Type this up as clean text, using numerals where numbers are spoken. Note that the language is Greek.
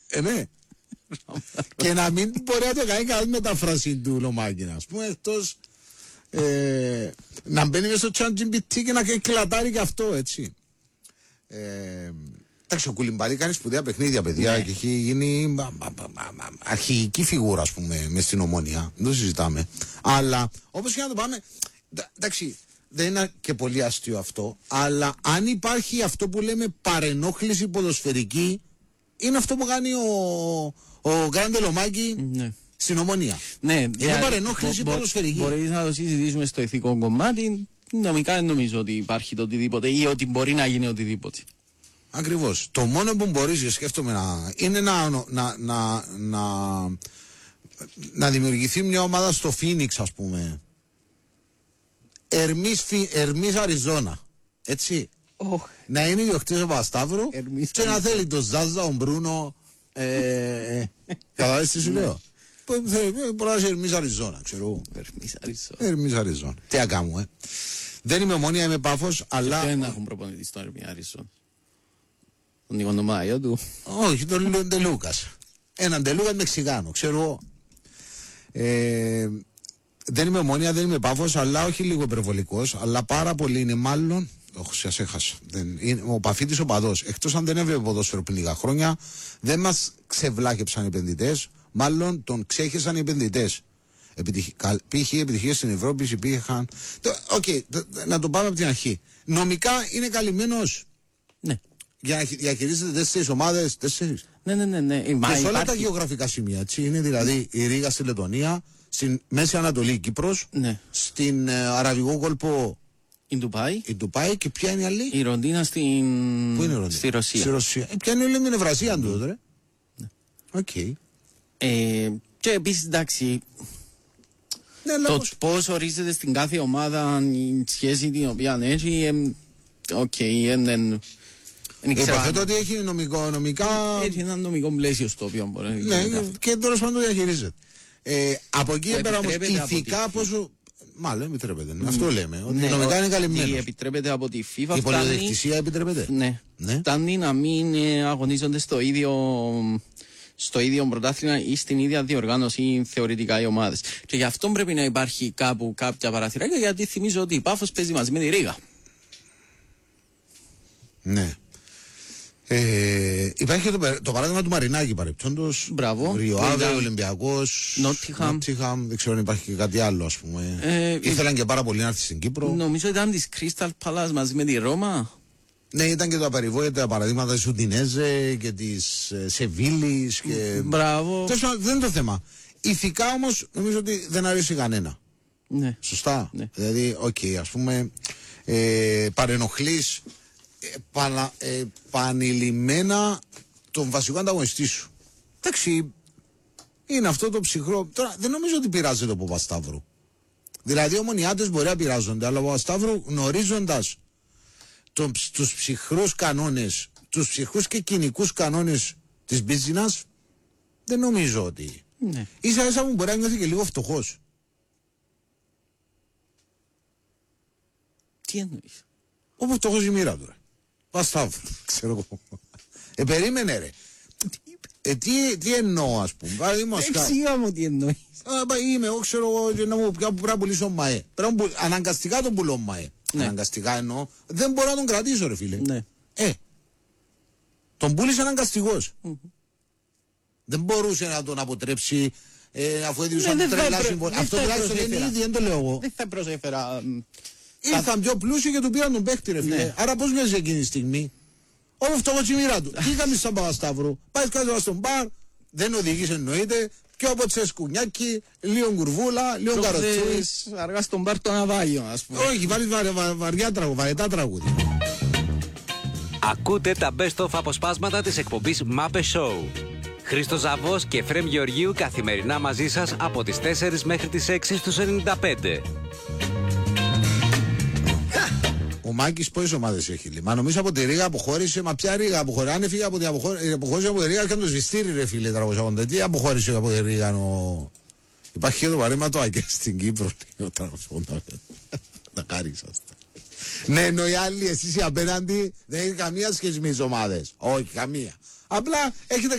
Ναι. Και να μην μπορεί να το κάνει καλή μεταφράση του Λομάκη, ας πούμε, εκτός να μπαίνει μέσα στο ChatGPT και να κλατάρει και αυτό, έτσι. Εντάξει, ο Κουλιμπάλη κάνει σπουδαία παιχνίδια, παιδιά, και έχει γίνει αρχηγική φιγούρα, ας πούμε, μες στην Ομόνια. Δεν το συζητάμε. Αλλά όπως και να το πάμε, εντάξει, δεν είναι και πολύ αστείο αυτό, αλλά αν υπάρχει αυτό που λέμε παρενόχληση ποδοσφαιρική, είναι αυτό που κάνει ο Γκράντε Λομάκη στην Ομόνια. Ναι, είναι παρενόχληση ποδοσφαιρική. Μπορεί να το συζητήσουμε στο ηθικό κομμάτι. Νομικά δεν νομίζω ότι υπάρχει το οτιδήποτε ή ότι μπορεί να γίνει οτιδήποτε. Ακριβώς. Το μόνο που μπορείς, και σκέφτομαι, είναι να δημιουργηθεί μια ομάδα στο Φίνιξ, ας πούμε. Ερμής Αριζόνα. Έτσι. Να είναι ιδιοκτήτης ο Παπασταύρου και να θέλει τον Ζάζα, τον Μπρούνο. Καταλάβεις τι σου λέω. Μπορεί να είσαι Ερμής Αριζόνα, ξέρω. Ερμής Αριζόνα. Τι να κάνουμε. Δεν είμαι Ομόνια, είμαι Πάφος, αλλά. Δεν έχουν προπονητή στον Ερμής Αριζόνα. Τον Νικονομάιο του. Όχι, τον Ντελούκας. Έναν Ντελούκας Μεξικάνο, ξέρω. Δεν είμαι Ομόνια, δεν είμαι Πάφος, αλλά όχι λίγο υπερβολικός, αλλά πάρα πολύ είναι μάλλον. Όχι, σας έχασα. Ο Παφίτης ο παδός. Εκτός αν δεν έβλεπε ποδόσφαιρο πριν λίγα χρόνια, δεν μας ξεβλάκεψαν οι επενδυτές, μάλλον τον ξέχεσαν οι επενδυτές. Π.χ. επιτυχίες στην Ευρώπη υπήρχαν. Να το πάμε από την αρχή. Νομικά είναι καλυμμένος. Ναι. Για να διαχειρίζεται 4 ομάδες, 4. Ναι. Και σε όλα τα γεωγραφικά σημεία. Έτσι. Είναι δηλαδή η Ρήγα στη Λετωνία, στην Μέση Ανατολή Κύπρος, στην Αραβικό κόλπο η Ντουπάι, και ποια είναι η άλλη? Η Ροντίνα στη Ρωσία. Στη Ρωσία. Ποια είναι η άλλη Ευρασία του τότε? Οκ. Και επίσης, εντάξει, το πώς ορίζεται στην κάθε ομάδα η σχέση την οποία έχει, υποθέτω ότι έχει νομικά. Έχει ένα νομικό πλαίσιο στο οποίο μπορεί να γίνει. Ναι, και τέλος πάντων διαχειρίζεται. Από εκεί πέρα όμως ηθικά πόσο. Μάλλον επιτρέπεται. Αυτό λέμε. Ότι νομικά είναι καλυμμένος. Επιτρέπεται από τη FIFA. Η πολυδεκτησία επιτρέπεται. Ναι. Φτάνει να μην αγωνίζονται στο ίδιο πρωτάθλημα ή στην ίδια διοργάνωση θεωρητικά οι ομάδες. Και γι' αυτό πρέπει να υπάρχει κάπου κάποια παραθυράκια, γιατί θυμίζω ότι η Πάφος παίζει μαζί με τη Ρήγα. Ναι. Υπάρχει το παράδειγμα του Μαρινάκη παρεπτόντως. Μπράβο. Ριοάδε, Ολυμπιακός, Νότιχαμ. Δεν ξέρω αν υπάρχει και κάτι άλλο, ας πούμε. Ήθελαν και πάρα πολύ να έρθει στην Κύπρο. Νομίζω ήταν της Crystal Palace μαζί με τη Ρώμα. Ναι, ήταν και τα περιβόητα παραδείγματα της Ουντινέζε και της Σεβίλης. Μπράβο. Δεν είναι το θέμα. Ηθικά όμως νομίζω ότι δεν αρέσει κανένα. Ναι. Σωστά. Ναι. Δηλαδή, ας πούμε, παρενοχλείς επανειλημμένα τον βασικό ανταγωνιστή σου. Εντάξει, είναι αυτό το ψυχρό. Τώρα δεν νομίζω ότι πειράζεται ο Παπασταύρου. Δηλαδή, οι ομονιάτες μπορεί να πειράζονται, αλλά ο Παπασταύρου, γνωρίζοντας τους ψυχρούς κανόνες, τους ψυχρούς και κοινικούς κανόνες της μπίζινας, δεν νομίζω ότι. Ναι. Ίσα μου μπορεί να νιώθει και λίγο φτωχός. Τι εννοείς? Όπως φτωχός η μοίρα του, ρε. Πασταύρου, ξέρω εγώ. Περίμενε, ρε. Τι εννοώ, ας πούμε. Εξήγα μου τι εννοείς. Είμαι εγώ, ξέρω εγώ, να μου πρέπει να πουλήσω ΜΑΕ. Αναγκαστικά τον πουλώ ΜΑΕ. Ναι. Αναγκαστικά εννοώ. Δεν μπορώ να τον κρατήσω, ρε φίλε. Ναι. Τον πούλησε αναγκαστικός. Δεν μπορούσε να τον αποτρέψει αφού έδιουσαν τρελά συμβόλαια. Αυτό τουλάχιστον είναι ήδη, δεν το λέω εγώ. Δεν θα προσέφερα. Ήρθαν πιο πλούσιοι και του πήραν τον παίχτη, ρε φίλε. Ναι. Άρα πώς μοιάζει εκείνη τη στιγμή? Όλο φτωχός η μοίρα του. Τι είχαμε σαν Παπασταύρου? Πάει κάτω στον μπαρ, δεν οδηγείς εννοείται, και όποτε σκουνιάκι, λίγο κουρβούλα, λίγο καροτσούι. Αργά στον μπαρ το ναυάγιο, ας πούμε. Όχι, βάλεις βαρετά τραγούδια. Ακούτε τα best of αποσπάσματα της εκπομπής Muppet Show. Χρήστος Ζαβός και Εφραίμ Γεωργίου καθημερινά μαζί σας από τις 4 μέχρι τις 6 στους 95. Ο Μάκης πόσες ομάδες έχει, λέει? Μα νομίζω από τη Ρήγα αποχώρησε. Μα ποια Ρήγα αποχώρησε? Αν έφυγε από τη αποχώρησε από τη Ρήγα, έκανε το σβηστήρι, ρε φίλε, 380. Τι αποχώρησε από τη Ρήγα? Υπάρχει και το παρήματο και στην Κύπρο, λέει ο 380. Τα κάριξαστε. Ναι, ενώ οι άλλοι, εσείς οι απέναντι, δεν έχει καμία σχέση με τις ομάδες. Όχι, καμία. Απλά έχετε